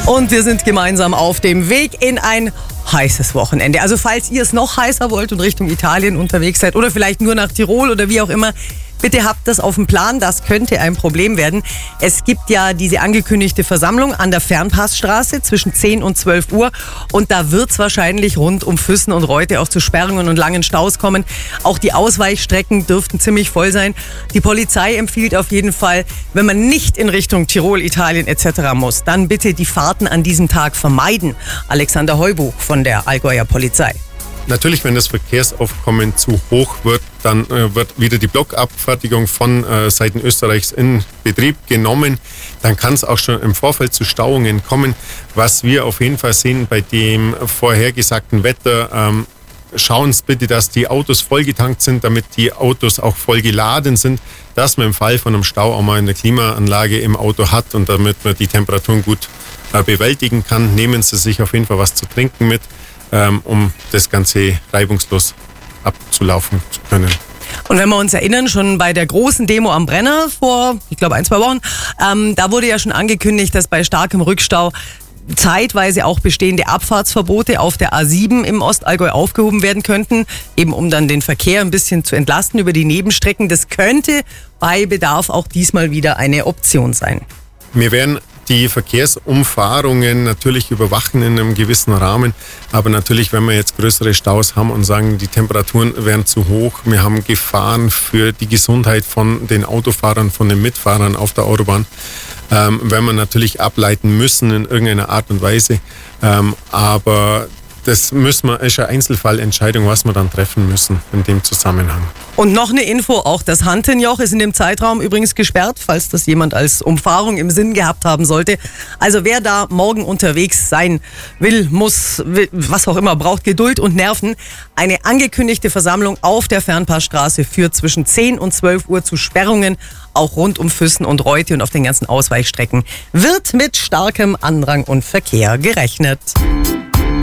Und wir sind gemeinsam auf dem Weg in ein heißes Wochenende. Also falls ihr es noch heißer wollt und Richtung Italien unterwegs seid oder vielleicht nur nach Tirol oder wie auch immer, bitte habt das auf dem Plan, das könnte ein Problem werden. Es gibt ja diese angekündigte Versammlung an der Fernpassstraße zwischen 10 und 12 Uhr und da wird es wahrscheinlich rund um Füssen und Reute auch zu Sperrungen und langen Staus kommen. Auch die Ausweichstrecken dürften ziemlich voll sein. Die Polizei empfiehlt auf jeden Fall, wenn man nicht in Richtung Tirol, Italien etc. muss, dann bitte die Fahrten an diesem Tag vermeiden. Alexander Heubuch von der Allgäuer Polizei. Natürlich, wenn das Verkehrsaufkommen zu hoch wird, dann wird wieder die Blockabfertigung von Seiten Österreichs in Betrieb genommen. Dann kann es auch schon im Vorfeld zu Stauungen kommen. Was wir auf jeden Fall sehen bei dem vorhergesagten Wetter, schauen Sie bitte, dass die Autos vollgetankt sind, damit die Autos auch voll geladen sind, dass man im Fall von einem Stau auch mal eine Klimaanlage im Auto hat und damit man die Temperaturen gut bewältigen kann. Nehmen Sie sich auf jeden Fall was zu trinken mit, um das Ganze reibungslos abzulaufen zu können. Und wenn wir uns erinnern, schon bei der großen Demo am Brenner vor, ich glaube 1-2 Wochen, da wurde ja schon angekündigt, dass bei starkem Rückstau zeitweise auch bestehende Abfahrtsverbote auf der A7 im Ostallgäu aufgehoben werden könnten, eben um dann den Verkehr ein bisschen zu entlasten über die Nebenstrecken. Das könnte bei Bedarf auch diesmal wieder eine Option sein. Wir werden die Verkehrsumfahrungen natürlich überwachen in einem gewissen Rahmen. Aber natürlich, wenn wir jetzt größere Staus haben und sagen, die Temperaturen wären zu hoch, wir haben Gefahren für die Gesundheit von den Autofahrern, von den Mitfahrern auf der Autobahn, werden wir natürlich ableiten müssen in irgendeiner Art und Weise. Aber das ist eine Einzelfallentscheidung, was wir dann treffen müssen in dem Zusammenhang. Und noch eine Info, auch das Hantenjoch ist in dem Zeitraum übrigens gesperrt, falls das jemand als Umfahrung im Sinn gehabt haben sollte. Also wer da morgen unterwegs sein will, muss, was auch immer, braucht Geduld und Nerven. Eine angekündigte Versammlung auf der Fernpassstraße führt zwischen 10 und 12 Uhr zu Sperrungen, auch rund um Füssen und Reute und auf den ganzen Ausweichstrecken wird mit starkem Andrang und Verkehr gerechnet.